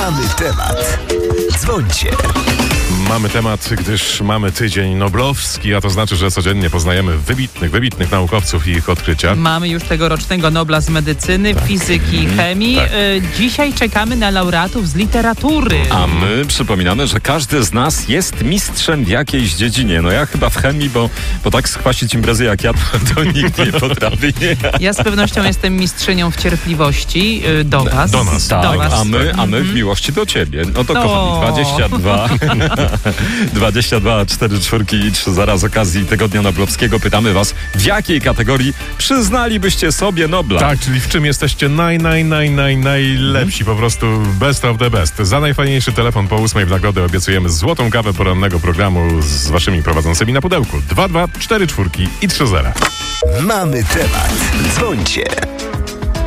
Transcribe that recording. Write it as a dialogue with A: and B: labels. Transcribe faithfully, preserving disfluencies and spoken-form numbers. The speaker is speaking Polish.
A: Mamy temat. Dzwońcie.
B: Mamy temat, gdyż mamy tydzień noblowski, a to znaczy, że codziennie poznajemy wybitnych, wybitnych naukowców i ich odkrycia.
C: Mamy już tegorocznego Nobla z medycyny, tak. fizyki i chemii.
B: Tak.
C: Y, dzisiaj czekamy na laureatów z literatury.
D: A my przypominamy, że każdy z nas jest mistrzem w jakiejś dziedzinie. No ja chyba w chemii, bo, bo tak schwasić imprezy jak ja, to nikt nie potrafi.
C: Ja z pewnością jestem mistrzynią w cierpliwości y, do was.
B: Do nas.
D: Tak,
C: do was.
D: a my, a my w miłości do ciebie. No to kochani, dwadzieścia dwa, dwadzieścia dwa, cztery czwórki i trzy zera z okazji Tygodnia Noblowskiego pytamy was, w jakiej kategorii przyznalibyście sobie Nobla?
B: Tak, czyli w czym jesteście naj, naj, naj, naj, najlepsi, po prostu best of the best. Za najfajniejszy telefon po ósmej w nagrodę obiecujemy złotą kawę porannego programu z waszymi prowadzącymi na pudełku. dwa dwa, cztery czwórki i trzy zera.
A: Mamy temat. Dzwońcie.